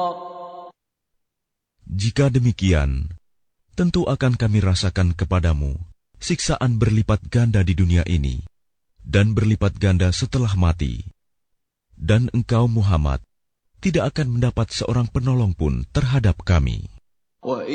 Jika demikian, tentu akan kami rasakan kepadamu siksaan berlipat ganda di dunia ini dan berlipat ganda setelah mati. Dan engkau Muhammad tidak akan mendapat seorang penolong pun terhadap kami.